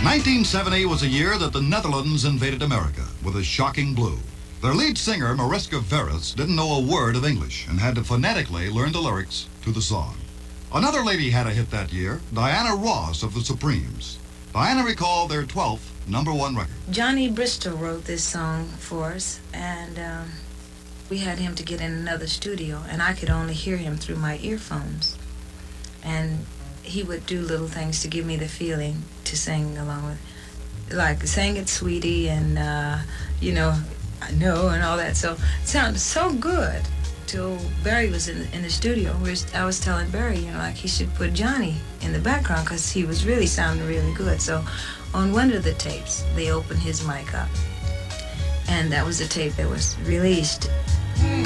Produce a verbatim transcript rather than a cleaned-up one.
nineteen seventy was a year that the Netherlands invaded America with a shocking blow. Their lead singer, Mariska Veres, didn't know a word of English and had to phonetically learn the lyrics to the song. Another lady had a hit that year, Diana Ross of the Supremes. Diana recalled their twelfth number one record. Johnny Bristol wrote this song for us, and um, we had him to get in another studio, and I could only hear him through my earphones. And he would do little things to give me the feeling to sing along with, like "Sing It, Sweetie," and uh, you know, "I Know," and all that. So it sounded so good. Till Barry was in the, in the studio. We was, I was telling Barry, you know, like he should put Johnny in the background because he was really sounding really good. So on one of the tapes, they opened his mic up, and that was the tape that was released.